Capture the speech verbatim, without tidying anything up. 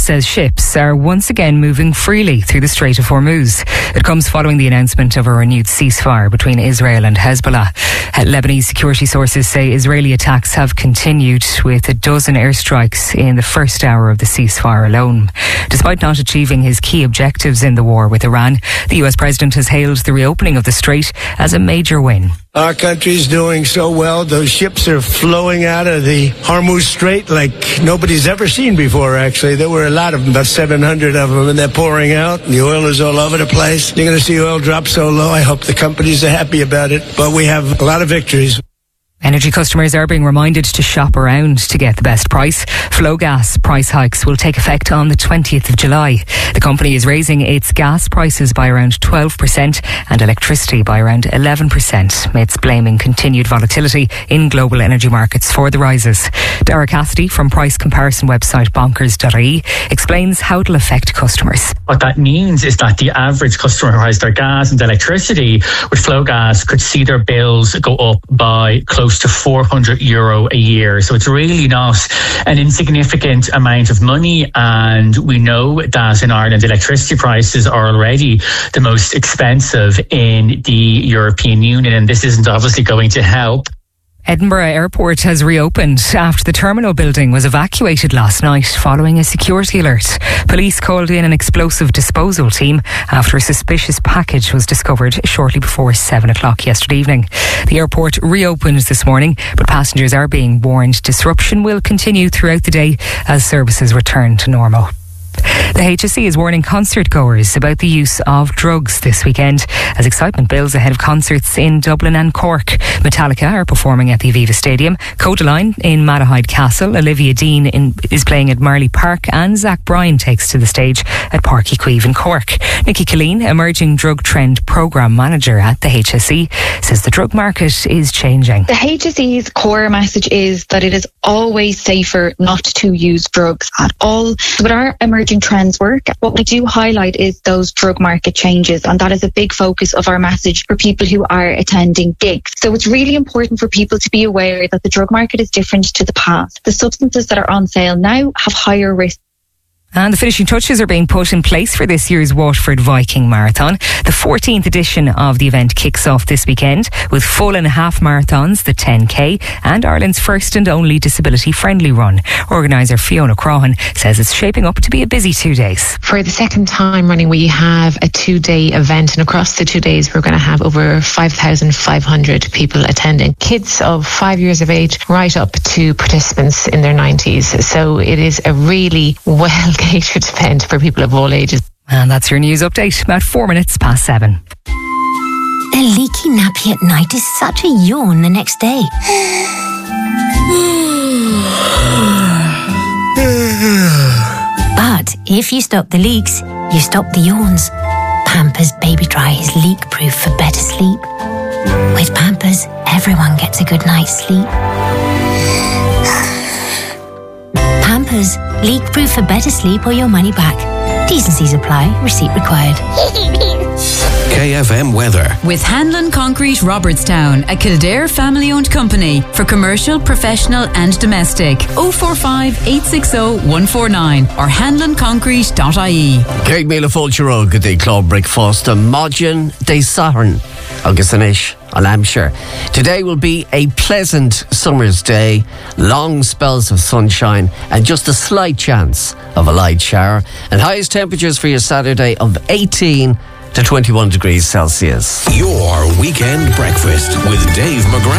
says ships are once again moving freely through the Strait of Hormuz. It comes following the announcement of a renewed ceasefire between Israel and Hezbollah. Lebanese security sources say Israeli attacks have continued with a dozen airstrikes in the first hour of the ceasefire alone. Despite not achieving his key objectives in the war with Iran, the U S president has hailed the reopening of the strait as a major win. Our country's doing so well. Those ships are flowing out of the Hormuz Strait like nobody's ever seen before, actually. There were a lot of them, about seven hundred of them, and they're pouring out. The oil is all over the place. You're going to see oil drop so low. I hope the companies are happy about it. But we have a lot of victories. Energy customers are being reminded to shop around to get the best price. Flow Gas price hikes will take effect on the twentieth of July. The company is raising its gas prices by around twelve percent and electricity by around eleven percent. It's blaming continued volatility in global energy markets for the rises. Dara Cassidy from price comparison website bonkers dot I E explains how it'll affect customers. What that means is that the average customer who has their gas and electricity with Flow Gas could see their bills go up by close to four hundred euro a year. So it's really not an insignificant amount of money. And we know that in Ireland, electricity prices are already the most expensive in the European Union. And this isn't obviously going to help. Edinburgh Airport has reopened after the terminal building was evacuated last night following a security alert. Police called in an explosive disposal team after a suspicious package was discovered shortly before seven o'clock yesterday evening. The airport reopened this morning, but passengers are being warned disruption will continue throughout the day as services return to normal. The H S E is warning concert goers about the use of drugs this weekend as excitement builds ahead of concerts in Dublin and Cork. Metallica are performing at the Aviva Stadium, Codaline in Malahide Castle, Olivia Dean in, is playing at Marley Park, and Zach Bryan takes to the stage at Páirc Uí Chaoimh in Cork. Nikki Killeen, Emerging Drug Trend Programme Manager at the H S E, says the drug market is changing. The H S E's core message is that it is always safer not to use drugs at all. But our emerging trends work. What we do highlight is those drug market changes, and that is a big focus of our message for people who are attending gigs. So it's really important for people to be aware that the drug market is different to the past. The substances that are on sale now have higher risk. And the finishing touches are being put in place for this year's Waterford Viking Marathon. The fourteenth edition of the event kicks off this weekend with full and half marathons, the ten K, and Ireland's first and only disability-friendly run. Organiser Fiona Crahan says it's shaping up to be a busy two days. For the second time running, we have a two-day event, and across the two days we're going to have over five thousand five hundred people attending. Kids of five years of age right up to participants in their nineties. So it is a really well catered event for people of all ages. And that's your news update, about four minutes past seven. A leaky nappy at night is such a yawn the next day. But if you stop the leaks, you stop the yawns. Pampers Baby Dry is leak-proof for better sleep. With Pampers, everyone gets a good night's sleep. Pampers, leak-proof for better sleep or your money back. T's and C's apply. Receipt required. K F M weather. With Hanlon Concrete Robertstown, a Kildare family-owned company for commercial, professional and domestic. oh four five, eight six oh, one four nine or hanlon concrete dot I E. Craig Mila Fulchero, good day, Club Breakfast, Modern Day Saturn, August and Ish, Hampshire. Today will be a pleasant summer's day, long spells of sunshine and just a slight chance of a light shower, and highest temperatures for your Saturday of eighteen to twenty-one degrees Celsius. Your weekend breakfast with Dave McGrath.